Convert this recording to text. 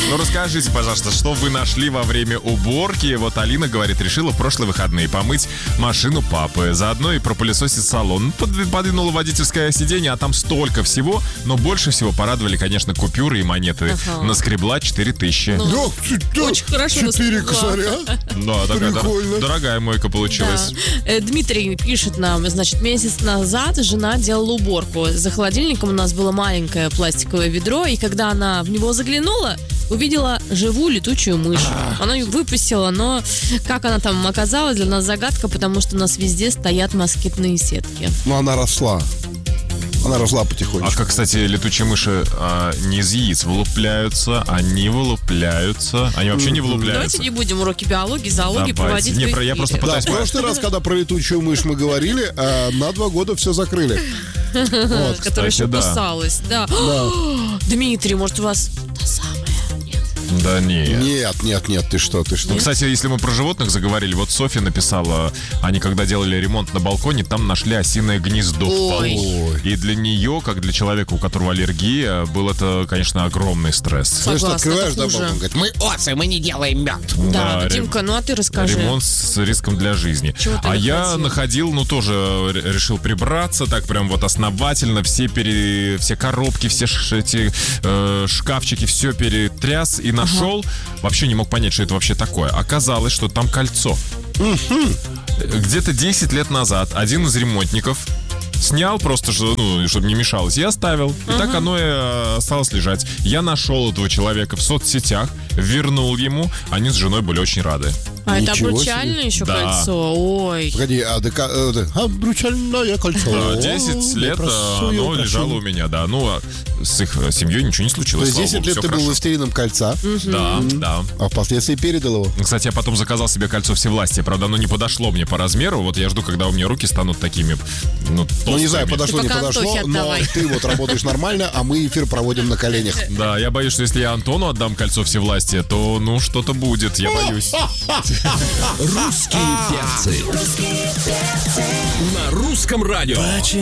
Ну, расскажите, пожалуйста, что вы нашли во время уборки? Вот Алина говорит, решила в прошлые выходные помыть машину папы. Заодно и пропылесосить салон. Подвинула водительское сиденье, а там столько всего. Но больше всего порадовали, конечно, купюры и монеты. Наскребла 4000. Очень хорошо. 4 косаря. Да, такая дорогая мойка получилась. Да. Дмитрий пишет нам, значит, месяц назад жена делала уборку. За холодильником у нас было маленькое пластиковое ведро, и когда она в него заглянула, увидела живую летучую мышь. Она ее выпустила, но как она там оказалась, для нас загадка, потому что у нас везде стоят москитные сетки. Ну, она росла. Она росла потихонечку. А как, кстати, летучие мыши не из яиц вылупляются, они вылупляются. Они вообще не вылупляются. Давайте не будем уроки биологии, зоологии проводить в эфире. Я просто Да, пытаюсь... в прошлый раз, когда про летучую мышь мы говорили, на 2 года все закрыли. Вот. Которая еще да. кусалась. Да. Дмитрий, может, у вас та самая? Да нет. Нет, ты что? Ну, кстати, если мы про животных заговорили, вот Софья написала, они когда делали ремонт на балконе, там нашли осиное гнездо в полу. И для нее, как для человека, у которого аллергия, был это, конечно, огромный стресс. Согласна, ты открываешь, да, балкон, говорит, мы осы, мы не делаем мед. Да, Димка, ну а ты расскажи. Ремонт с риском для жизни. Я находил, тоже решил прибраться, так прям вот основательно, все коробки, все эти шкафчики, все перетряс и нашел, вообще не мог понять, что это вообще такое. Оказалось, что там кольцо. Где-то 10 лет назад один из ремонтников снял просто, чтобы не мешалось, и оставил. И так оно и осталось лежать. Я нашел этого человека в соцсетях, вернул ему. Они с женой были очень рады. А это обручальное еще кольцо? Ой. Погоди, обручальное кольцо. Да, 10 лет оно лежало у меня, да. С их семьей ничего не случилось. То есть 10 лет ты был властелином кольца? Да. А впоследствии передал его? Кстати, я потом заказал себе кольцо всевластия. Правда, оно не подошло мне по размеру. Вот я жду, когда у меня руки станут такими, толстыми. Не знаю, подошло, не подошло, но ты вот работаешь нормально, а мы эфир проводим на коленях. Да, я боюсь, что если я Антону отдам кольцо всевластия, то, что-то будет, я боюсь. Русские перцы. На русском радио.